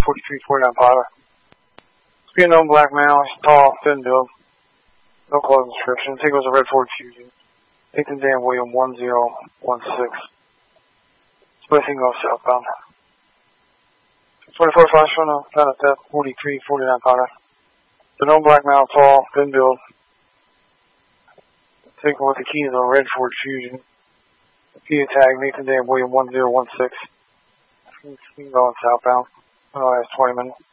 4349 pilot. Speed unknown black male, tall, thin build. No closing description. Think it was a red Ford Fusion. Nathan Dan William 1016. Spacing goes southbound. 24 flash on planet depth 4349 pilot. The known black male, tall, thin build. Taken with the keys on a red Ford Fusion. Key tag Nathan Dan William 1016. Going southbound. Last 20 minutes.